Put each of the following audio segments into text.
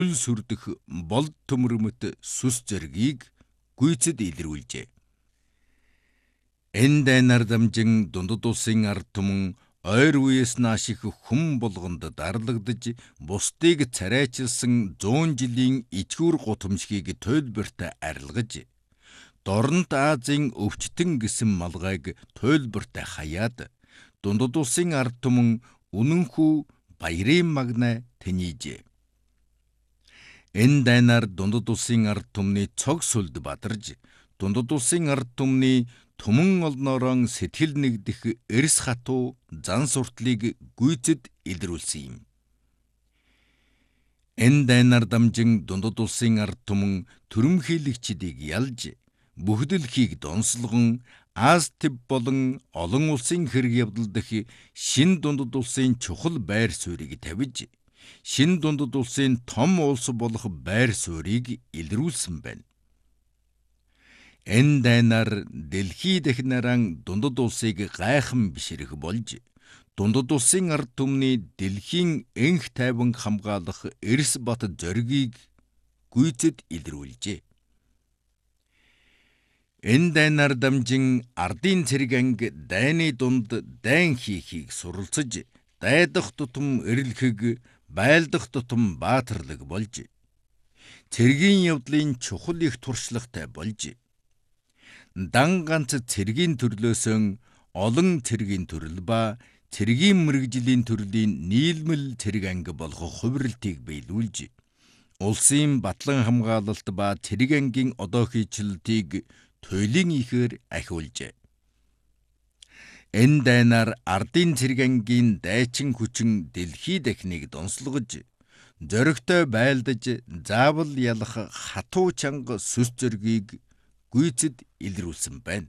хөл сүрдэх болд төмөрмөт сүс зэргийг гүйцэд илрүүлжээ. Энэ дайнаар дамжин дундад улсын ард түмэн ойр үеэс нааш их хүм болгонд дарлагдж бусдыг царайчилсан 100 жилийн ичгүүр гутамшгийг туйлбарт арилгаж Дорнод Азийн өвчтөн гисэн малгайг туйлбарт хаяад дундад улсын ард түмэн үнэнхүү баярын магнаа тэнийжээ. Энэ дайнаар дундад улсын ард түмний цог сүлд бадарж, дундад улсын ард түмний түмэн олноорон сэтгэл нэгдэх эрс хатуу зан суртлыг гүйцэд илрүүлсэн юм. Энэ дайнаар дамжин дундад улсын ард түмэн түрэмхийлэгчдийг ялж, бүх дэлхийг донслогон Аз төв болон олон улсын хэрэг явдал дэх шин дундад улсын чухал байр суурийг тавьж, шин дундад улсын том улс болох байр суурийг илрүүлсэн байна. Энэ дайнаар дэлхий дахинараа дундад улсыг гайхан бишрэх болж, дундад улсын ард түмний дэлхийн энх тайван хамгаалах эрс бат зоригийг гүйцэд илрүүлжээ. Энэ дайнаар дамжин ардын цэрэг анги дайны дунд дайн хийхийг суралцж, дайдах тутам эрэлхэг, байлдах тутам баатарлаг болж, цэргийн явдлын чухал их туршлагатай болж, дан ганц цэргийн төрлөөсөн олон цэргийн төрөл ба цэргийн мэргэжлийн төрлийн нийлмэл цэрэг анги болох хувирлтыг биелүүлж, улсын батлан хамгаалалт ба цэрэг ангийн одоохийчлэлтийг туйлын ихээр ахиулжээ. Энэ дайнаар ардын цэрэг ангийн дайчин хүчин дэлхий дахныг донслогож, зоригтой байлдаж заавал ялах хатуу чанга сүс зоригийг гүйцэд илрүүлсэн байна.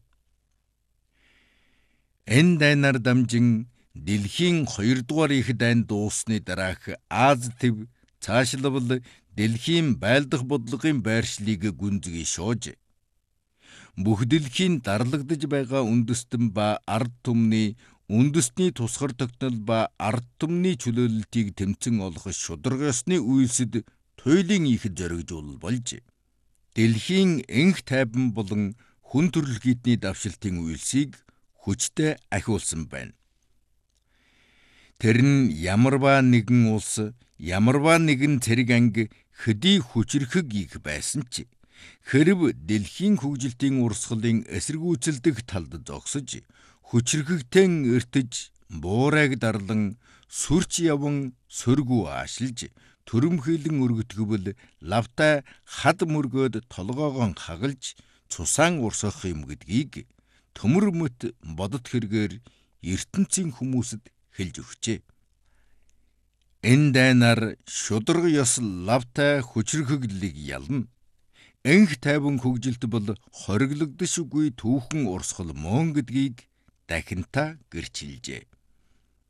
Энэ дайнаар дамжин дэлхийн 2 дугаар их дайн дуусны дараах Аз төв цаашлбал дэлхийн байлдах бодлогын байршлыг гүнзгий шууж, бүх дэлхийн дарлагдж байгаа үндэстэн ба ард түмний үндэсний тусгар тогтнол ба ард түмний чөлөөлөлтийг тэмцэн олох шударга ёсны үйлсэд туйлын их зоригжуул болж, дэлхийн энх тайван болон хүн төрөлхийдний давшилтын үйлсийг хүчтэй ахиулсан байна. Тэр нь ямарваа нэгэн улс, ямарваа нэгэн цэрэг анги хөдий хүчрэхэг их байсан ч, хэрв дэлхийн хөгжилтийн урсгалын эсэргүүцэлдэх талд зогсож, хүчрэхэгтэн эртэж, буурайг дарлан, сүрч яван сөргүү аашилж, түрэмхийлэн өргөтгөвөл лавтай хад мөргөөд толгоогон хагалж, цусаан урсгах юм гэдгийг төмөр мөт бодот хэрэгээр ертөнцийн хүмүүсэд хэлж өгчээ. Энэ дайнаар шударга ёс лавтай хүчрэхэглэлийг ялна. Энх тайван хөгжилт бол хориглогдшгүй түүхэн урсгал мөн гэдгийг дахинтаа гэрчилжээ.